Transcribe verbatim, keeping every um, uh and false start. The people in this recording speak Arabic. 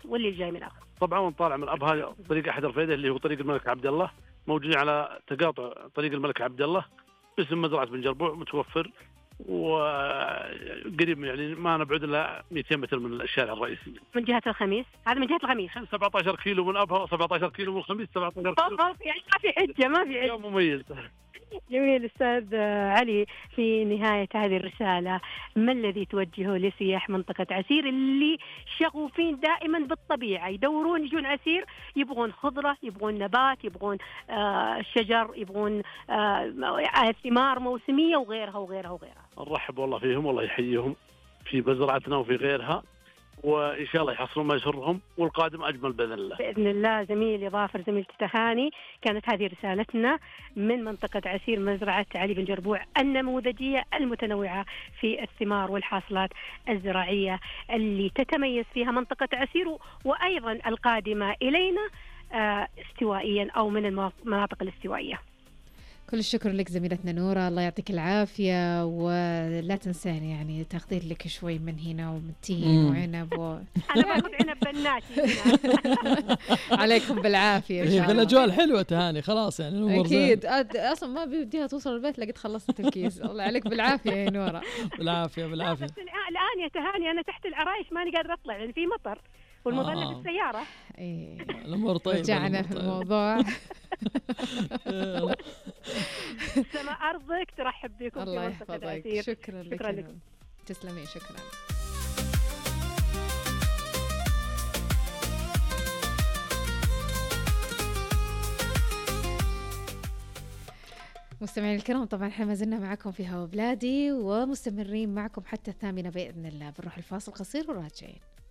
واللي جاي من الآخر. طبعا ونطالع من الأب هذا طريق أحد الرفيدة اللي هو طريق الملك عبد الله، موجودين على تقاطع طريق الملك عبد الله باسم مزرعة بن جربوع، متوفر وقريب يعني ما نبعد إلا مئتين متر من الشارع الرئيسي. من جهة الخميس، هذا من جهة الخميس. سبعة عشر كيلو من أبها، سبعة عشر كيلو من الخميس، سبعة عشر كيلو. يعني ما في حجة، ما في حجة. يوم مميز. جميل. أستاذ علي، في نهاية هذه الرسالة ما الذي توجهه لسياح منطقة عسير اللي شغوفين دائما بالطبيعة، يدورون يجون عسير يبغون خضرة، يبغون نبات، يبغون آه شجر، يبغون آه ثمار موسمية وغيرها وغيرها وغيرها. نرحب والله فيهم، والله يحييهم في مزرعتنا وفي غيرها، وإن شاء الله يحصلون ما يسرهم والقادم أجمل بإذن الله. بإذن الله. زميلي ظافر، زميلتي تهاني، كانت هذه رسالتنا من منطقة عسير، مزرعة علي بن جربوع النموذجية المتنوعة في الثمار والحاصلات الزراعية اللي تتميز فيها منطقة عسير، وأيضا القادمة إلينا استوائيا أو من المناطق الاستوائية. كل الشكر لك زميلتنا نورة، الله يعطيك العافية، ولا تنساني يعني تاخذين لك شوي من هنا ومن تين وعنب و... أنا باخذ عنب بناتي. عليكم بالعافية إن شاء الله. بالأجواء الحلوة تهاني خلاص يعني الأمور أكيد. أصلا ما بيديها توصل البيت لقيت خلصت الكيس. الله عليك بالعافية يا نورة. بالعافية بالعافية. الآن يا تهاني أنا تحت العرايش ماني قادرة أطلع لأن في مطر والمظلة آه. في السيارة. إيه. الأمور طيبة. رجعنا في الموضوع. سما أرضك ترحب بكم. الله يحفظك. شكرا لك. شكرا لك. تسلمي. شكرا. مستمعين الكرام، طبعا احنا ما زلنا معكم في هوا بلادي ومستمرين معكم حتى الثامنة بإذن الله. بنروح الفاصل قصير وراجعين.